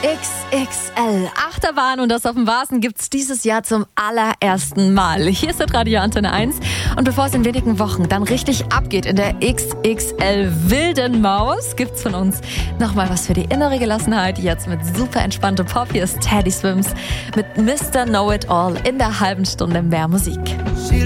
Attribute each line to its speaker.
Speaker 1: XXL Achterbahn und das auf dem Vasen gibt's dieses Jahr zum allerersten Mal. Hier ist das Radio Antenne 1 und bevor es in wenigen Wochen dann richtig abgeht in der XXL Wilden Maus, gibt's von uns nochmal was für die innere Gelassenheit. Jetzt mit super entspannte Pop. Hier ist Teddy Swims mit Mr. Know It All in der halben Stunde mehr Musik.